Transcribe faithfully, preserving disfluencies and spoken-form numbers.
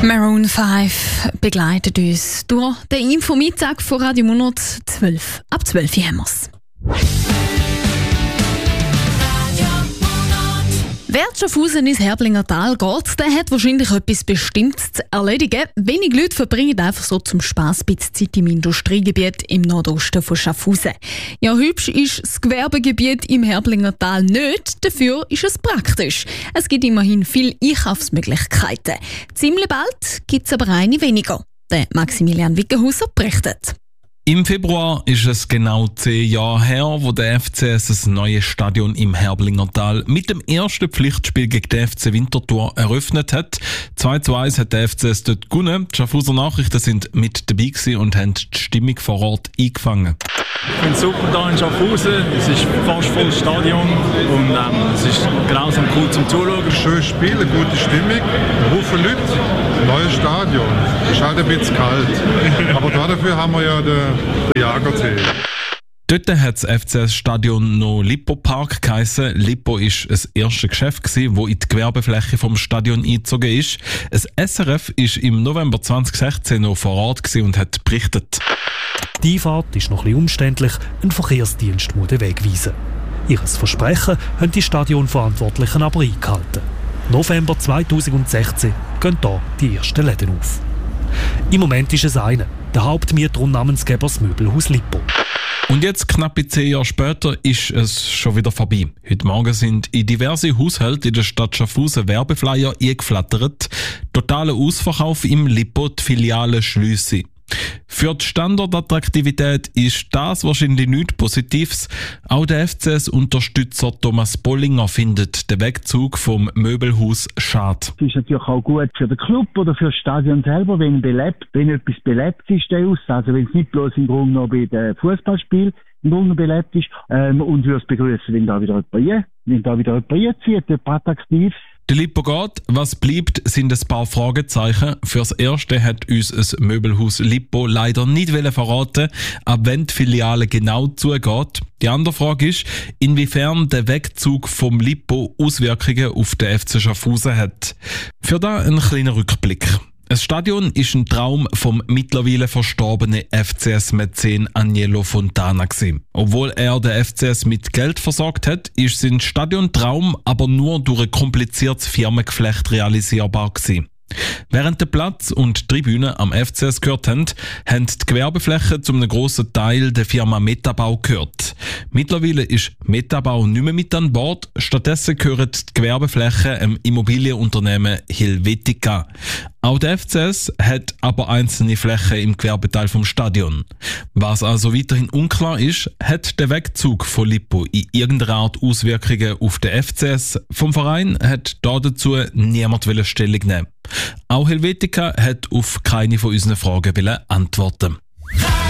Maroon fünf begleitet uns durch den Infomittag von Radio Monat zwölf. Ab zwölf Uhr haben wir es. Wer zu Schaffhausen ins Herblinger Tal geht, der hat wahrscheinlich etwas Bestimmtes zu erledigen. Wenig Leute verbringen einfach so zum Spass ein bisschen Zeit im Industriegebiet im Nordosten von Schaffhausen. Ja, hübsch ist das Gewerbegebiet im Herblinger Tal nicht, dafür ist es praktisch. Es gibt immerhin viele Einkaufsmöglichkeiten. Ziemlich bald gibt es aber eine weniger. Der Maximilian Wickenhauser berichtet. Im Februar ist es genau zehn Jahre her, wo der F C S das neue Stadion im Herblinger Tal mit dem ersten Pflichtspiel gegen den F C Winterthur eröffnet hat. zwei zu eins hat der F C S dort gewonnen. Die Schaffhauser Nachrichten sind mit dabei gewesen und haben die Stimmung vor Ort eingefangen. Ich finde es super hier in Schaffhausen. Es ist fast volles Stadion und ähm, es ist grausam cool zum Zuschauen. Schönes Spiel, eine gute Stimmung, ein Haufen Leute, neues Stadion. Es ist halt ein bisschen kalt, aber dafür haben wir ja den, den Jagertee. Dort hat das F C S-Stadion noch Lippo Park geheissen. Lippo war das erste Geschäft, das in die Gewerbefläche vom Stadion eingezogen ist. Das S R F war im November zwanzig sechzehn noch vor Ort und hat berichtet. Die Einfahrt ist noch ein bisschen umständlich, ein Verkehrsdienst muss den Weg weisen. Ihres Versprechen haben die Stadionverantwortlichen aber eingehalten. November zweitausendsechzehn gehen hier die ersten Läden auf. Im Moment ist es eine, der Hauptmieter und Namensgeber das Möbelhaus Lippo. Und jetzt, knappe zehn Jahre später, ist es schon wieder vorbei. Heute Morgen sind in diverse Haushalte in der Stadt Schaffhausen Werbeflyer eingeflattert. Totaler Ausverkauf im Lippo, die Filiale schliesse. Für die Standortattraktivität ist das wahrscheinlich nichts Positives. Auch der F C S-Unterstützer Thomas Bollinger findet den Wegzug vom Möbelhaus schade. Es ist natürlich auch gut für den Club oder für das Stadion selber, wenn belebt, wenn etwas belebt ist, der aus. Also wenn es nicht bloß im Grunde noch bei den Fußballspielen im Grunde belebt ist. Ähm, und würde es begrüßen, wenn da wieder jemand, wenn da wieder jemand zieht, jemand attraktiv. Der Lippo geht, was bleibt, sind ein paar Fragezeichen. Fürs Erste hat uns das Möbelhaus Lippo leider nicht verraten, ab wann die Filiale genau zugeht. Die andere Frage ist, inwiefern der Wegzug vom Lippo Auswirkungen auf den F C Schaffhausen hat. Für da ein kleiner Rückblick. Das Stadion ist ein Traum vom mittlerweile verstorbenen F C S-Mäzen Agnello Fontana gewesen. Obwohl er den F C S mit Geld versorgt hat, ist sein Stadiontraum aber nur durch ein kompliziertes Firmengeflecht realisierbar gewesen. Während der Platz und die Tribüne am F C S gehört haben, haben die Gewerbeflächen zu einem grossen Teil der Firma Metabau gehört. Mittlerweile ist Metabau nicht mehr mit an Bord, stattdessen gehören die Gewerbeflächen dem Immobilienunternehmen Helvetica. Auch der F C S hat aber einzelne Flächen im Gewerbeteil vom Stadion. Was also weiterhin unklar ist, hat der Wegzug von Lippo in irgendeiner Art Auswirkungen auf den F C S. Vom Verein hat dazu niemand Stellung nehmen. Auch Helvetica hat auf keine von unseren Fragen antworten.